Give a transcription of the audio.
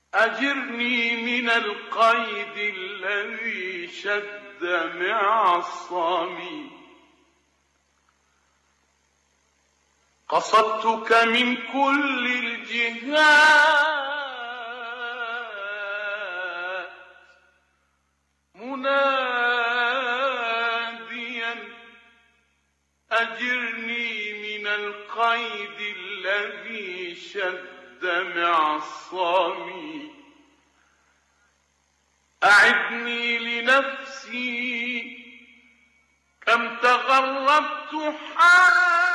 أجرني من القيد الذي شد معصمي. قصدتك من كل الجهات مناديا أجرني من القيد الذي شد معصمي. أعدني لنفسي كم تغربت حالي